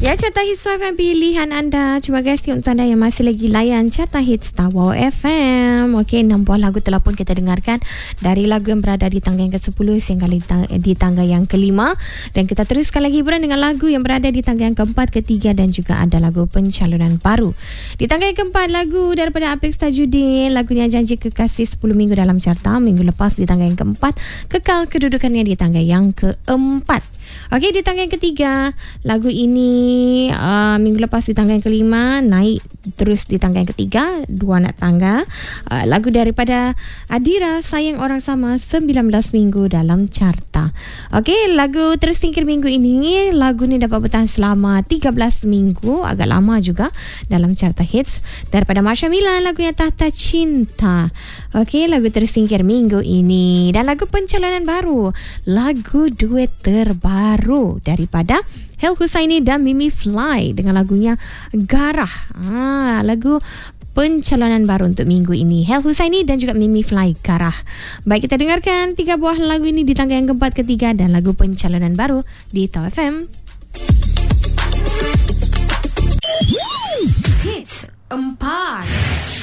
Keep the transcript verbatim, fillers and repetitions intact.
Ya, Carta Hits F M pilihan anda. Terima kasih untuk anda yang masih lagi layan Carta Hits Wow F M. Okey, enam buah lagu telah pun kita dengarkan, dari lagu yang berada di tangga yang ke sepuluh sehingga di tangga, di tangga yang kelima. Dan kita teruskan lagi hiburan dengan lagu yang berada di tangga yang keempat, ketiga dan juga ada lagu pencalonan baru. Di tangga yang keempat, lagu daripada Apik Tajudin, lagunya Janji Kekasih, sepuluh minggu dalam carta. Minggu lepas di tangga yang keempat, kekal kedudukannya di tangga yang keempat. Okey, di tangga yang ketiga, lagu ini uh, minggu lepas di tangga yang kelima, naik terus di tangga yang ketiga, dua anak tangga. Uh, lagu daripada Adira, Sayang Orang Sama, sembilan belas minggu dalam carta. Okey, lagu tersingkir minggu ini, lagu ni dapat bertahan selama tiga belas minggu, agak lama juga dalam carta hits. Daripada Marsha Milan, lagunya Tahta Cinta. Okey, lagu tersingkir minggu ini. Dan lagu pencalonan baru, lagu duet terbaru baru daripada Hel Husaini dan Mimi Fly dengan lagunya Garah. Ah, lagu pencalonan baru untuk minggu ini, Hel Husaini dan juga Mimi Fly, Garah. Baik, kita dengarkan tiga buah lagu ini di tangga yang keempat, ketiga dan lagu pencalonan baru di Tau F M. Hits empat.